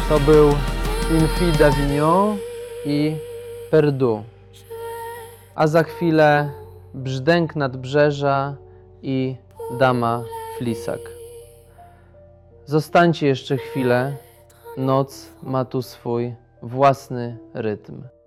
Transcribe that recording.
To był Une fille d'Avignon i Perdu. A za chwilę Brzdęk nadbrzeża i Dama Flisak. Zostańcie jeszcze chwilę, noc ma tu swój własny rytm.